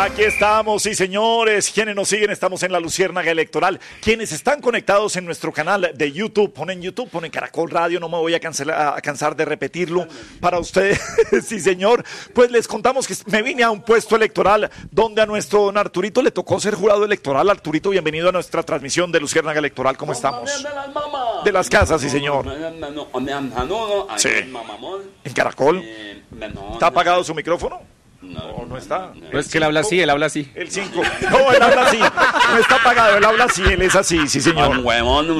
Aquí estamos, sí señores. Quienes nos siguen, estamos en la Luciérnaga Electoral. Quienes están conectados en nuestro canal de YouTube, ponen Caracol Radio, no me voy a cansar de repetirlo para ustedes. Sí señor, pues les contamos que me vine a un puesto electoral donde a nuestro don Arturito le tocó ser jurado electoral. Arturito, bienvenido a nuestra transmisión de Luciérnaga Electoral. ¿Cómo estamos? De las casas, sí señor. Sí. ¿En Caracol? ¿Está apagado su micrófono? No está. No, es que él habla así, El 5. No, él habla así. No está apagado, él habla así, él es así, sí señor. No,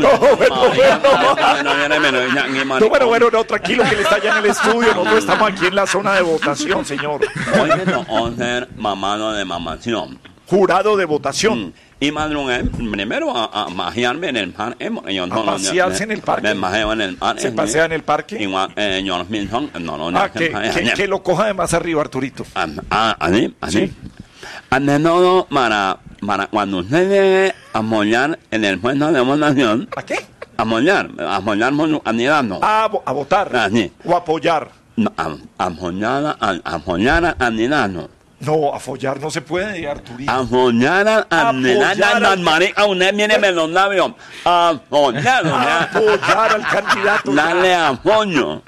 bueno, tranquilo que él está allá en el estudio. Nosotros estamos aquí en la zona de votación, señor. Hoy me tocó ser mamado de mamación. Jurado de votación. Y madrugué primero a pasearme en el parque. ¿A pasearse en el parque? Me paseo en el parque. ¿Se pasea en el parque? Igual, que lo coja de más arriba, Arturito. Así. Sí. Ante todo, para cuando usted llegue a mollar en el puesto de votación. ¿A qué? A mollar candidando. A votar. Así. O apoyar. No, apoyar al candidato. No, a follar no se puede, Arturito. Apoyar al candidato. Marica, usted viene en los labios. Apoyar al candidato. Darle apoyo.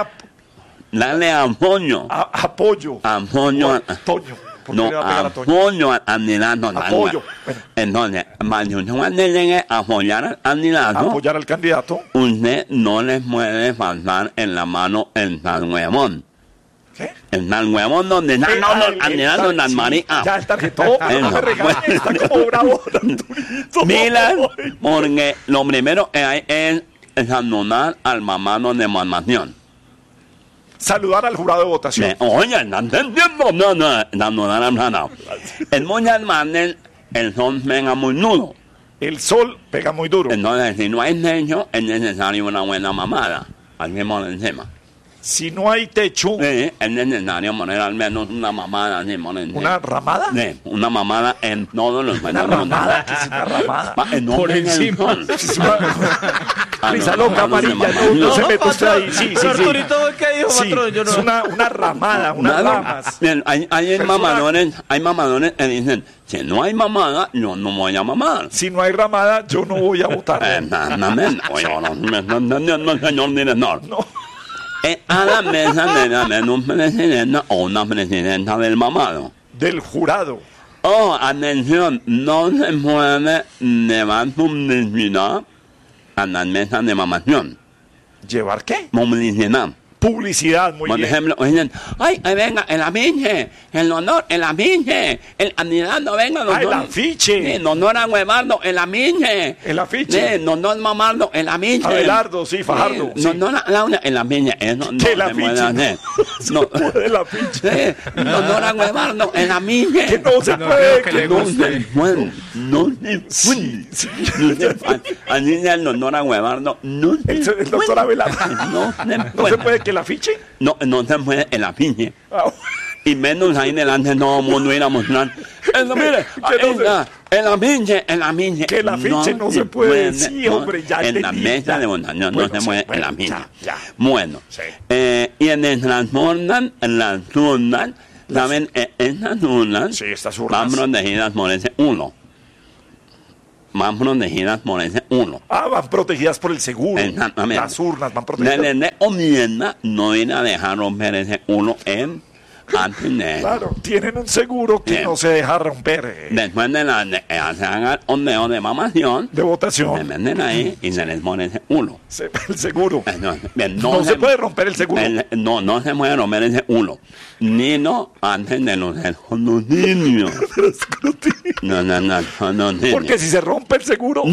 Darle apoyo. Apoyo. Apoyo. Toño. No, apoyo al candidato. Apoyo. Entonces, cuando llegue a apoyar al candidato. Apoyar al candidato. Usted no le puede faltar en la mano el salhuevón. ¿Qué? El salhuevón donde está el candidato en las maricas. Ya el tarjetón, no me regañes, está como bravo, Arturito. Mira, porque lo primero que hay es saludar al mamado de mamación. Saludar al jurado de votación. Oye, no entiendo, saludar al jurado. En muchas maneras, el sol pega muy duro. El sol pega muy duro. Entonces, si no hay techo, es necesario una buena mamada. Aquí por encima. Si no hay techo. Sí, es necesario poner al menos una mamada así por encima. ¿Una ramada? Sí, una mamada en todos los ¿Una ramada? ¿Qué es una ramada? Por encima. Risa loca amarilla, no se mete usted ahí. Sí. Arturito, ¿qué dijo, patrón? Yo no. Es una ramada, unas ramas. Hay mamadores que dicen, si no hay mamada, yo no voy a mamar. Si no hay ramada, yo no voy a votar. Oye, no me está entendiendo el señor director. No. A la mesa debe haber un presidente o una presidenta del mamado. Del jurado. Oh, atención, no se puede llevar publicidad a las mesas de mamación. ¿Llevar qué? Publicidad. Publicidad, muy bien. Por ejemplo, dicen, ay, venga, el afiche, el honor, el afiche, el candidato, venga, el afiche. El honor a Huevardo, el afiche. El afiche. El honor Mamardo, el afiche. Abelardo, sí, Fajardo. El honor a Laura, el afiche. Eso no se puede hacer. No se puede el afiche. El honor a Huevardo, el afiche. Que no se puede, que no se puede. No se puede. Así es el honor a Huevardo, no se puede. El doctor Abelardo. No se puede que el afiche. No se puede el afiche. Y menos ahí delante todo el mundo ir a mostrar. Eso, mire, el afiche. Que el afiche no se puede. Sí, hombre, ya en la mesa de votación no se mueve el afiche. Bueno, y en el transportan, en las urnas, ¿saben? Esas urnas van protegidas por ese uno. Van protegidas por ese uno. Van protegidas por el seguro. Exactamente. Las urnas van protegidas. La enmienda no viene a dejar romper ese uno en antes de eso. Claro, tienen un seguro que no se deja romper. Después de se haga el ondeo de mamación. De votación. Se venden ahí y se les pone ese uno. El seguro. No se puede romper el seguro. No se puede romper ese uno. Ni no antes de los escrutinios. No. Porque si se rompe el seguro.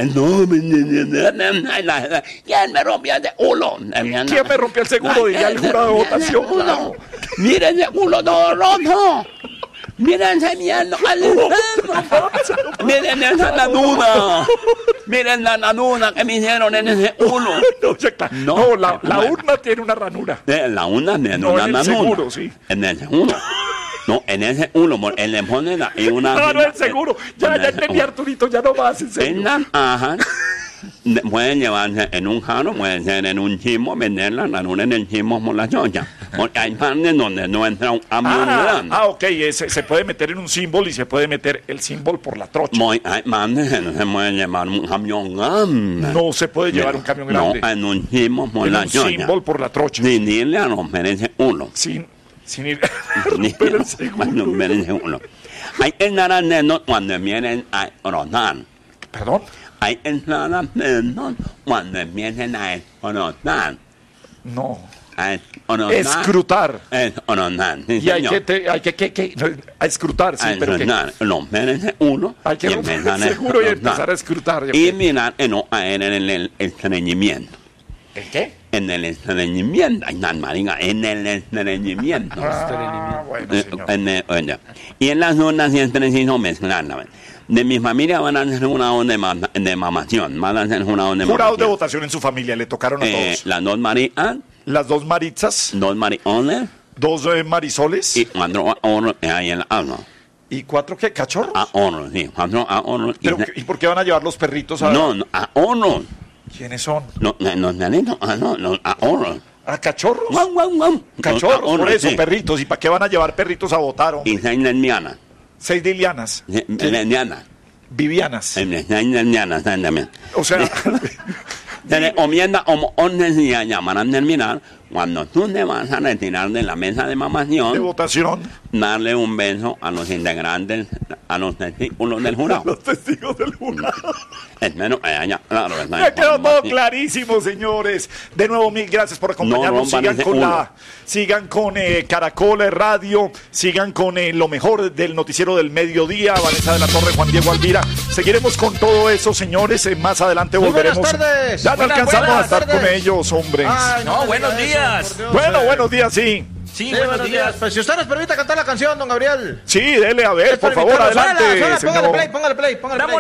¿Quién me rompió ese uno? ¿Quién me rompió el seguro? Diría el jurado de votación. Claro. Miren ese culo todo roto. Miren ese mierda al enfermo. Miren esa nanuna. Miren la nanuna que me hicieron en ese culo. No, la urna tiene una ranura. La urna tiene una ranura. En el seguro, sí. En el seguro. No, en ese uno, él le pone una... No, el seguro. Ya entendí, Arturito, ya no más, en serio. Pueden llevarse en un jarro, pueden ser en un chismo, vender la ranura en el chismo por la chocha. Porque hay partes donde no entra un camión grande. Ok, se puede meter en un símbolo y se puede meter el símbolo por la trocha. Hay partes que no se puede llevar un camión grande. No se puede llevar un camión grande. No, en un símbolo por en la un trocha. símbolo por la trocha. Sin irle a romper ese uno. Sin ir romper ese uno. Hay que entrar al cuando vienen a rodar. ¿Perdón? Hay que entrar al cuando vienen a rodar. No. A escrutar. Sí, y hay que a escrutar, sí, pero que romper ese uno. Hay que romper seguro y empezar a escrutar. Y mirar en el estreñimiento. ¿El qué? En el estreñimiento. Ay, marica, en el estreñimiento. Bueno, y en las zonas es preciso mezclarla. De mi familia van a hacer una onda de mamación. Van a hacer una onda de jurados de votación en su familia, le tocaron a todos. Las dos Marías. Las dos Maritzas. Dos Mariones. Dos Marisoles. Y 4 ahorros que hay en la alma. ¿Y 4 qué? ¿Cachorros? Ahorros, sí. 4 ahorros. ¿Y por qué van a llevar los perritos a...? No, ahorros. ¿Quiénes son? No, ahorros. ¿A cachorros? Guau. Cachorros, ahorros, por eso, sí. perritos. ¿Y para qué van a llevar perritos a votar, hombre? Y 6 lesbianas. 6 Lilianas. Lesbianas. Vivianas. 6 lesbianas también. O sea... Omienda como 11 días llamarán a terminar. Cuando tú te vas a retirar de la mesa de mamación, de votación, darle un beso a los integrantes, a los testículos del jurado. Los testigos del jurado. Espero que haya claro. Me quedó todo clarísimo, señores. De nuevo, mil gracias por acompañarnos. Sigan con Caracol Radio, sigan con lo mejor del noticiero del mediodía. Vanessa de la Torre, Juan Diego Alvira. Seguiremos con todo eso, señores. Más adelante volveremos. Buenas tardes. Ya no alcanzamos a estar con ellos, hombres. Ay, no, buenos días. Bueno, buenos días, sí. Sí, buenos días. Pues si usted nos permite cantar la canción, don Gabriel. Sí, dele a ver, por favor, adelante. Póngale play.